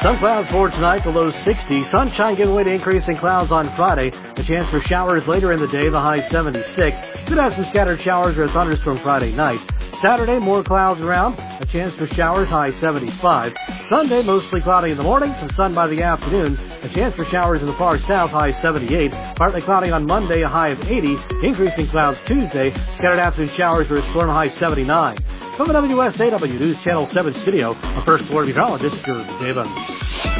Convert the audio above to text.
Some clouds for tonight, the low 60. Sunshine giving way to increasing clouds on Friday. A chance for showers later in the day, the high 76. Could have some scattered showers or a thunderstorm Friday night. Saturday, more clouds around. A chance for showers, high 75. Sunday, mostly cloudy in the morning, some sun by the afternoon. A chance for showers in the far south, high 78. Partly cloudy on Monday, a high of 80. Increasing clouds Tuesday. Scattered afternoon showers or a storm, high 79. From the WSAW News Channel 7 studio, our first floor meteorologist, Drew David.